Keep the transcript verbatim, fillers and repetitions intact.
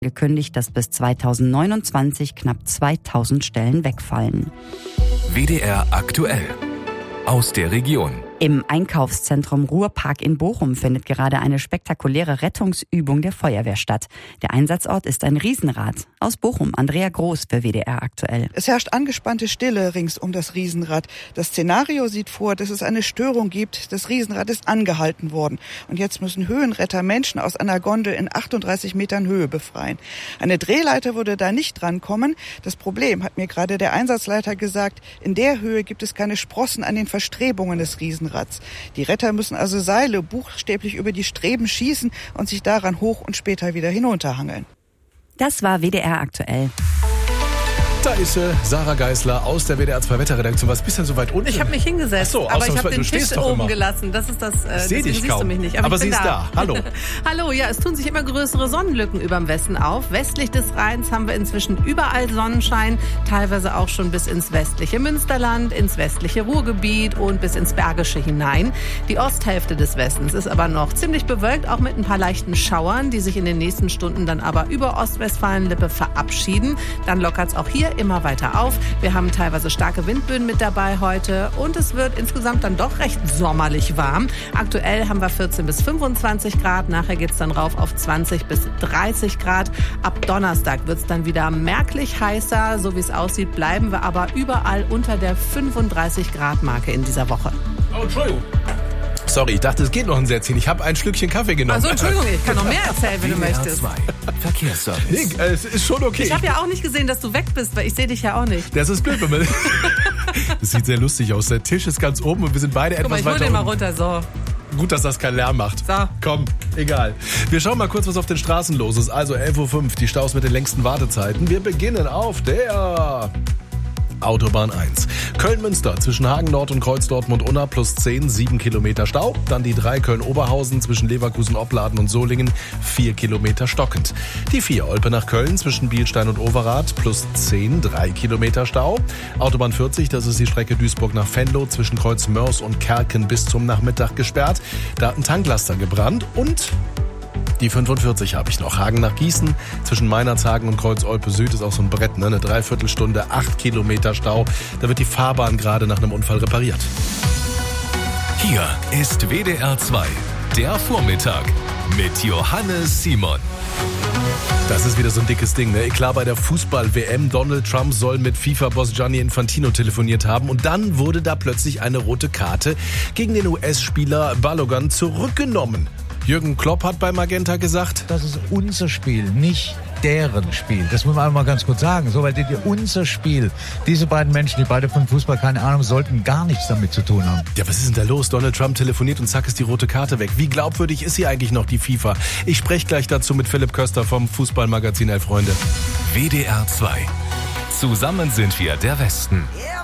gekündigt, dass bis zweitausendneunundzwanzig knapp zweitausend Stellen wegfallen. W D R aktuell. Aus der Region. Im Einkaufszentrum Ruhrpark in Bochum findet gerade eine spektakuläre Rettungsübung der Feuerwehr statt. Der Einsatzort ist ein Riesenrad. Aus Bochum, Andrea Groß für W D R aktuell. Es herrscht angespannte Stille rings um das Riesenrad. Das Szenario sieht vor, dass es eine Störung gibt. Das Riesenrad ist angehalten worden. Und jetzt müssen Höhenretter Menschen aus einer Gondel in achtunddreißig Metern Höhe befreien. Eine Drehleiter würde da nicht drankommen. Das Problem, hat mir gerade der Einsatzleiter gesagt, in der Höhe gibt es keine Sprossen an den Verstrebungen des Riesenrads. Die Retter müssen also Seile buchstäblich über die Streben schießen und sich daran hoch und später wieder hinunterhangeln. Das war W D R aktuell. Da ist sie, Sarah Geisler aus der W D R zwei Wetterredaktion. Was bist denn so weit unten? Ich habe mich hingesetzt, Ach so, aber ich habe den du Tisch oben immer gelassen. Das ist das, äh, ich seh dich siehst kaum. du mich nicht. Aber, aber ich sie bin ist da. da. Hallo. Hallo, ja, es tun sich immer größere Sonnenlücken über dem Westen auf. Westlich des Rheins haben wir inzwischen überall Sonnenschein, teilweise auch schon bis ins westliche Münsterland, ins westliche Ruhrgebiet und bis ins Bergische hinein. Die Osthälfte des Westens ist aber noch ziemlich bewölkt, auch mit ein paar leichten Schauern, die sich in den nächsten Stunden dann aber über Ostwestfalen-Lippe verabschieden. Dann lockert es auch hier immer weiter auf. Wir haben teilweise starke Windböen mit dabei heute und es wird insgesamt dann doch recht sommerlich warm. Aktuell haben wir vierzehn bis fünfundzwanzig Grad, nachher geht es dann rauf auf zwanzig bis dreißig Grad. Ab Donnerstag wird es dann wieder merklich heißer. So wie es aussieht, bleiben wir aber überall unter der fünfunddreißig Grad Marke in dieser Woche. Oh, Entschuldigung. Sorry, ich dachte, es geht noch ein Sätzchen. Ich habe ein Schlückchen Kaffee genommen. Also Entschuldigung, ich kann noch mehr erzählen, wenn du möchtest. Verkehrsservice. Nee, es ist schon okay. Ich habe ja auch nicht gesehen, dass du weg bist, weil ich sehe dich ja auch nicht. Das ist blöd, wenn man... Das sieht sehr lustig aus. Der Tisch ist ganz oben und wir sind beide Guck etwas mal, ich hol weiter den mal unten. runter, so. Gut, dass das keinen Lärm macht. So. Komm, egal. Wir schauen mal kurz, was auf den Straßen los ist. Also elf Uhr fünf, die Staus mit den längsten Wartezeiten. Wir beginnen auf der... Autobahn eins. Köln-Münster zwischen Hagen-Nord und Kreuz-Dortmund-Unna plus zehn, sieben Kilometer Stau. Dann die drei Köln-Oberhausen zwischen Leverkusen-Opladen und Solingen, vier Kilometer stockend. Die vier Olpe nach Köln zwischen Bielstein und Overath plus zehn, drei Kilometer Stau. Autobahn vierzig, das ist die Strecke Duisburg nach Venlo zwischen Kreuz-Mörs und Kerken bis zum Nachmittag gesperrt. Da hat ein Tanklaster gebrannt und... Die fünfundvierzig habe ich noch. Hagen nach Gießen zwischen Meinerzhagen und Kreuz-Olpe Süd ist auch so ein Brett, ne? Eine Dreiviertelstunde, acht Kilometer Stau. Da wird die Fahrbahn gerade nach einem Unfall repariert. Hier ist W D R zwei, der Vormittag mit Johannes Simon. Das ist wieder so ein dickes Ding, ne? Klar, bei der Fußball-W M, Donald Trump soll mit FIFA-Boss Gianni Infantino telefoniert haben und dann wurde da plötzlich eine rote Karte gegen den U S-Spieler Balogun zurückgenommen. Jürgen Klopp hat bei Magenta gesagt, das ist unser Spiel, nicht deren Spiel. Das muss man einmal ganz kurz sagen. So, weil die, die, unser Spiel, diese beiden Menschen, die beide von Fußball keine Ahnung, sollten gar nichts damit zu tun haben. Ja, was ist denn da los? Donald Trump telefoniert und zack ist die rote Karte weg. Wie glaubwürdig ist hier eigentlich noch die FIFA? Ich spreche gleich dazu mit Philipp Köster vom Fußballmagazin Elf Freunde. W D R zwei. Zusammen sind wir der Westen. Yeah.